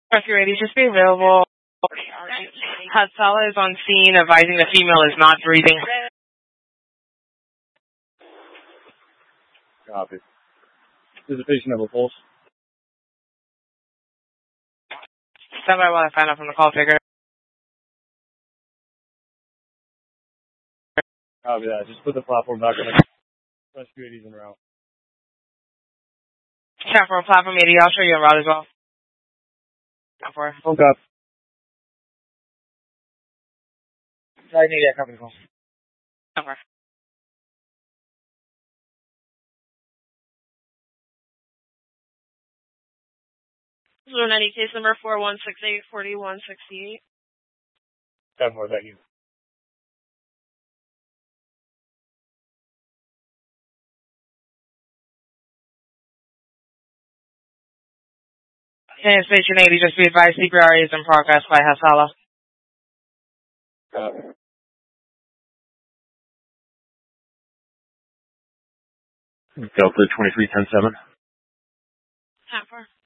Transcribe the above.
Rescue 80, just be available. Hatsala is on scene, advising the female is not breathing. Copy. Does the patient have a pulse? Stand by while I find out from the call figure. Copy that. Just put the platform back on the Rescue 80's en route. Platform 80, I'll show you en route as well. Okay. I need that company call. Okay. Zero 90 case number 4168-4168. 10 more, thank you. And Station 80, just be advised, CPR is in progress by Hatsala. Delta 2310-7. How far?